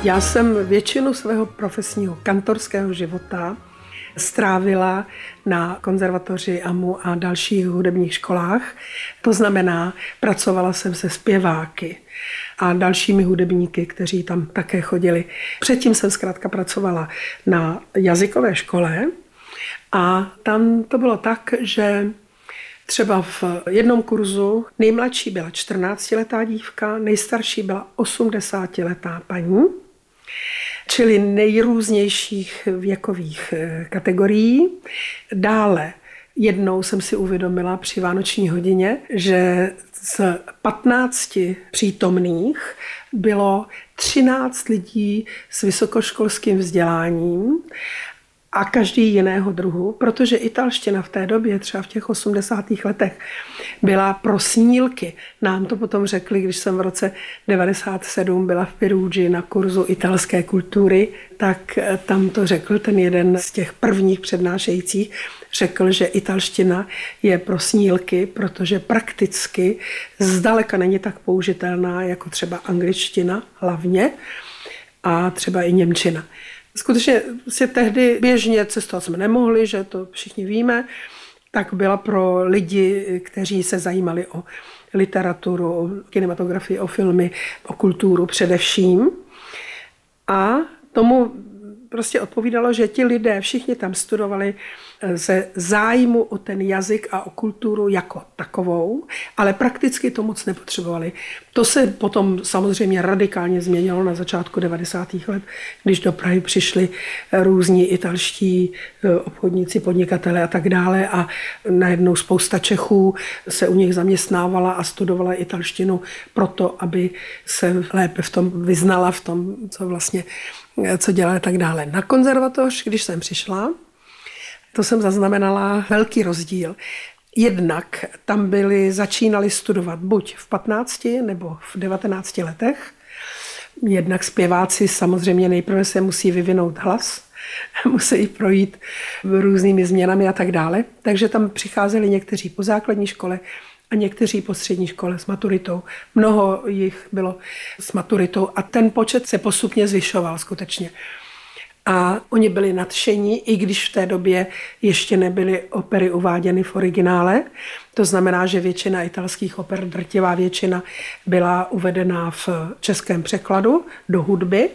Já jsem většinu svého profesního kantorského života strávila na konzervatoři AMU a dalších hudebních školách. To znamená, pracovala jsem se zpěváky a dalšími hudebníky, kteří tam také chodili. Předtím jsem zkrátka pracovala na jazykové škole a tam to bylo tak, že třeba v jednom kurzu nejmladší byla 14letá dívka, nejstarší byla 80letá paní, čili nejrůznějších věkových kategorií. Dále jednou jsem si uvědomila při vánoční hodině, že z 15 přítomných bylo 13 lidí s vysokoškolským vzděláním a každý jiného druhu, protože italština v té době, třeba v těch 80. letech, byla pro snílky. Nám to potom řekli, když jsem v roce 97 byla v Perugii na kurzu italské kultury, tak tam to řekl ten jeden z těch prvních přednášejících, řekl, že italština je pro snílky, protože prakticky zdaleka není tak použitelná jako třeba angličtina hlavně a třeba i němčina. Skutečně si tehdy běžně cestovat jsme nemohli, že to všichni víme, tak byla pro lidi, kteří se zajímali o literaturu, o kinematografii, o filmy, o kulturu především. A tomu prostě odpovídalo, že ti lidé všichni tam studovali ze zájmu o ten jazyk a o kulturu jako takovou, ale prakticky to moc nepotřebovali. To se potom samozřejmě radikálně změnilo na začátku 90. let, když do Prahy přišli různí italští obchodníci, podnikatelé a tak dále a najednou spousta Čechů se u nich zaměstnávala a studovala italštinu proto, aby se lépe v tom vyznala, v tom, co dělá a tak dále. Na konzervatoř, když jsem přišla, to jsem zaznamenala velký rozdíl. Jednak tam začínali studovat buď v 15 nebo v 19 letech. Jednak zpěváci samozřejmě nejprve se musí vyvinout hlas, musí projít různými změnami a tak dále. Takže tam přicházeli někteří po základní škole a někteří po střední škole s maturitou. Mnoho jich bylo s maturitou a ten počet se postupně zvyšoval skutečně. A oni byli nadšení, i když v té době ještě nebyly opery uváděny v originále. To znamená, že většina italských oper, drtivá většina, byla uvedena v českém překladu do hudby,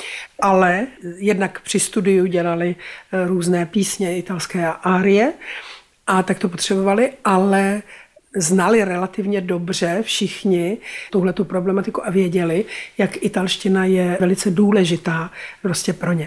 ale jednak při studiu dělali různé písně, italské árie, a tak to potřebovali, ale znali relativně dobře všichni tuhletu problematiku a věděli, jak italština je velice důležitá prostě pro ně.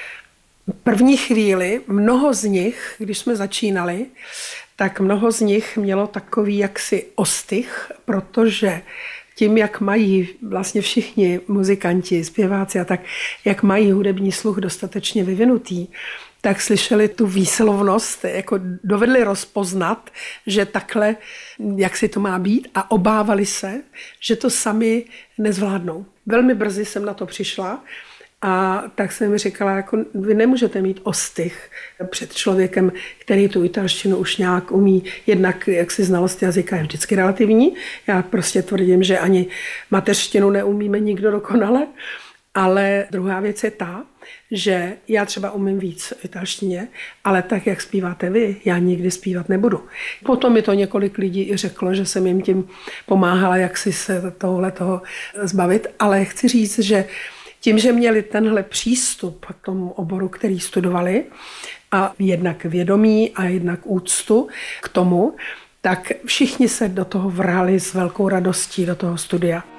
V první chvíli mnoho z nich, když jsme začínali, tak mnoho z nich mělo takový jaksi ostych, protože tím, jak mají vlastně všichni muzikanti, zpěváci a tak, jak mají hudební sluch dostatečně vyvinutý, tak slyšeli tu výslovnost, jako dovedli rozpoznat, že takhle, jak si to má být, a obávali se, že to sami nezvládnou. Velmi brzy jsem na to přišla a tak jsem mi říkala, jako vy nemůžete mít ostych před člověkem, který tu italštinu už nějak umí, jednak jaksi znalost jazyka je vždycky relativní. Já prostě tvrdím, že ani mateřštinu neumíme nikdo dokonale, ale druhá věc je ta, že já třeba umím víc v italštině, ale tak, jak zpíváte vy, já nikdy zpívat nebudu. Potom mi to několik lidí i řeklo, že jsem jim tím pomáhala, jak si se toho zbavit, ale chci říct, že tím, že měli tenhle přístup k tomu oboru, který studovali, a jednak vědomí a jednak úctu k tomu, tak všichni se do toho vrhali s velkou radostí do toho studia.